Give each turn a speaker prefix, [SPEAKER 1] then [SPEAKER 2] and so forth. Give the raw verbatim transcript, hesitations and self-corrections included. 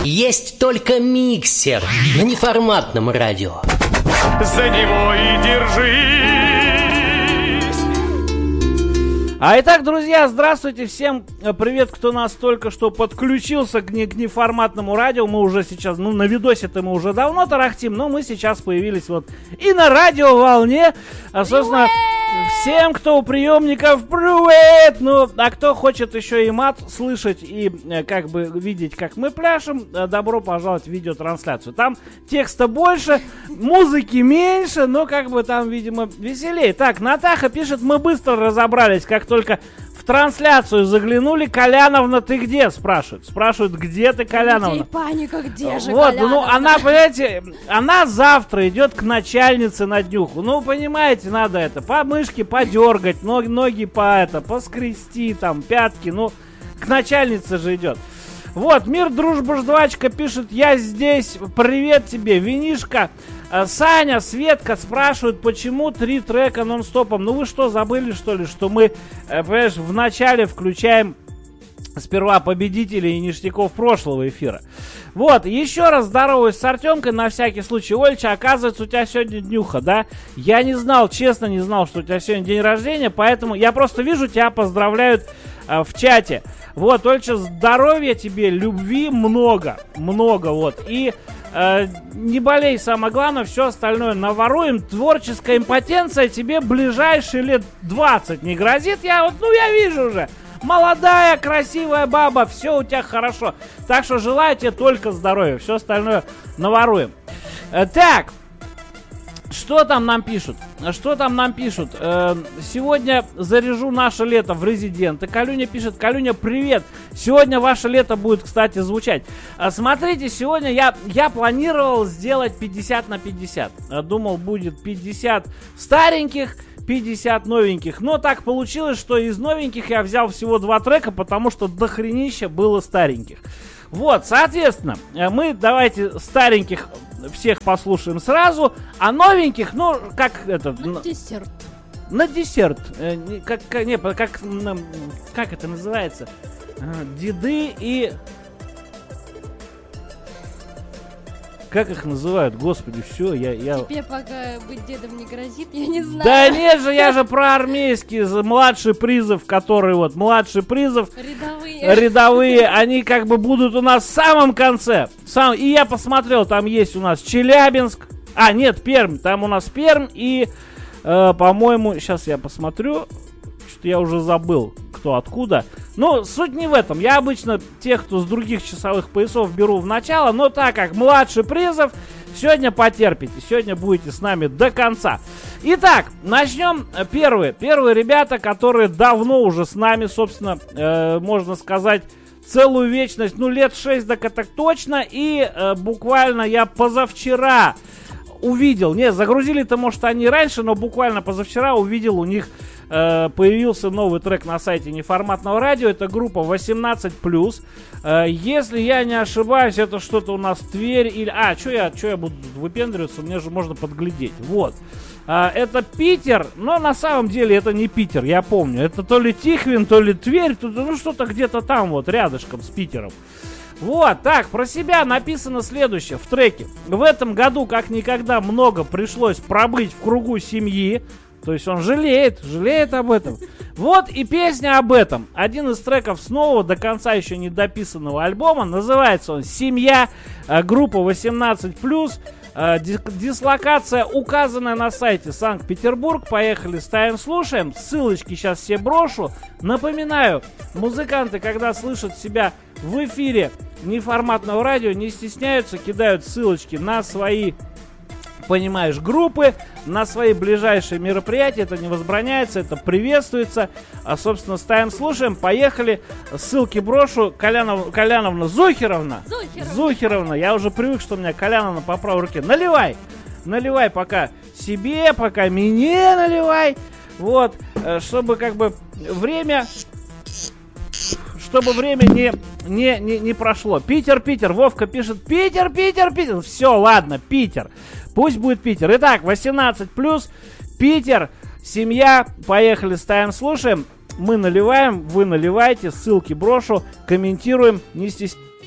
[SPEAKER 1] Есть только миксер на неформатном радио.
[SPEAKER 2] За него и держись.
[SPEAKER 3] А итак, друзья, здравствуйте всем. Привет, кто нас только что подключился к, не, к неформатному радио. Мы уже сейчас, ну, на видосе-то мы уже давно тарахтим, но мы сейчас появились вот и на радиоволне. А, собственно, всем, кто у приемников, привет! Ну, а кто хочет еще и мат слышать и как бы видеть, как мы пляшем, добро пожаловать в видеотрансляцию. Там текста больше, музыки меньше, но как бы там, видимо, веселее. Так, Натаха пишет, мы быстро разобрались, как только в трансляцию заглянули. Коляновна, ты где? Спрашивают. Спрашивают, где ты, Коляновна?
[SPEAKER 4] Паника, где же
[SPEAKER 3] вот,
[SPEAKER 4] Коляновна?
[SPEAKER 3] ну, она, понимаете, она завтра идет к начальнице на днюху. Ну, понимаете, надо это, по мышке подергать, ноги, ноги по это, поскрести, там, пятки, ну, к начальнице же идет. Вот, Мир, Дружба, Ждвачка пишет, я здесь, привет тебе, Винишка. Саня, Светка спрашивают, почему три трека нон-стопом. Ну вы что, забыли, что ли, что мы, понимаешь, в начале включаем сперва победителей и ништяков прошлого эфира. Вот, еще раз здороваюсь с Артемкой на всякий случай. Ольча, оказывается, у тебя сегодня днюха, да? Я не знал, честно не знал, что у тебя сегодня день рождения, поэтому я просто вижу, тебя поздравляют э, в чате. Вот, Ольча, здоровья тебе, любви много, много, вот. И э, не болей, самое главное, все остальное наворуем. Творческая импотенция тебе ближайшие лет двадцать не грозит. Я вот, ну, я вижу уже. Молодая, красивая баба, все у тебя хорошо. Так что желаю тебе только здоровья, все остальное наворуем. Э, так, что там нам пишут? Что там нам пишут? Э, сегодня заряжу наше лето в резиденты. Калюня пишет, Калюня, привет. Сегодня ваше лето будет, кстати, звучать. Э, смотрите, сегодня я, я планировал сделать пятьдесят на пятьдесят. Э, думал, будет пятьдесят стареньких, пятьдесят новеньких. Но так получилось, что из новеньких я взял всего два трека, потому что дохренища было стареньких. Вот, соответственно, мы давайте стареньких всех послушаем сразу, а новеньких, ну, как это...
[SPEAKER 4] На десерт.
[SPEAKER 3] На десерт. Как, как, не, как, как это называется? Деды и... Как их называют? Господи, все, я... я...
[SPEAKER 4] Тебе пока быть дедом не грозит, я не знаю.
[SPEAKER 3] Да нет же, я же про армейский, младший призыв, который вот, младший призыв.
[SPEAKER 4] Рядовые.
[SPEAKER 3] Рядовые, они как бы будут у нас в самом конце. Сам, и я посмотрел, там есть у нас Челябинск. А, нет, Пермь, там у нас Пермь и, э, по-моему, сейчас я посмотрю, что я уже забыл, кто откуда. Но суть не в этом. Я обычно тех, кто с других часовых поясов, беру в начало. Но так как младший призыв, сегодня потерпите. Сегодня будете с нами до конца. Итак, начнем. Первые. Первые ребята, которые давно уже с нами, собственно, э, можно сказать, целую вечность. Ну, лет шесть, так это точно. И э, буквально я позавчера увидел. Не, загрузили-то, может, они раньше, но буквально позавчера увидел у них... Появился новый трек на сайте неформатного радио. Это группа восемнадцать плюс. Если я не ошибаюсь, это что-то у нас Тверь или... А, что я, что я буду выпендриваться? Мне же можно подглядеть. Вот. Это Питер, но на самом деле это не Питер, я помню. Это то ли Тихвин, то ли Тверь, то, ну что-то где-то там вот, рядышком с Питером. Вот, так, про себя написано следующее в треке. В этом году как никогда много пришлось пробыть в кругу семьи. То есть он жалеет, жалеет об этом. Вот и песня об этом. Один из треков с нового, до конца еще не дописанного альбома. Называется он «Семья». Группа восемнадцать плюс. Дислокация указанная на сайте Санкт-Петербург. Поехали, ставим, слушаем. Ссылочки сейчас все брошу. Напоминаю, музыканты, когда слышат себя в эфире неформатного радио, не стесняются, кидают ссылочки на свои, понимаешь, группы, на свои ближайшие мероприятия. Это не возбраняется, это приветствуется. А, собственно, ставим, слушаем. Поехали. Ссылки брошу. Колянов, Коляновна, Зухеровна.
[SPEAKER 4] Зухеровна.
[SPEAKER 3] Зухеровна. Я уже привык, что у меня Коляновна по правой руке. Наливай. Наливай пока себе, пока мне наливай. Вот. Чтобы как бы время... Чтобы время не, не, не, не прошло. Питер, Питер. Вовка пишет Питер, Питер, Питер. Все, ладно, Питер. Пусть будет Питер. Итак, восемнадцать плюс, Питер, семья. Поехали, ставим, слушаем. Мы наливаем, вы наливаете. Ссылки брошу, комментируем. Не, стес...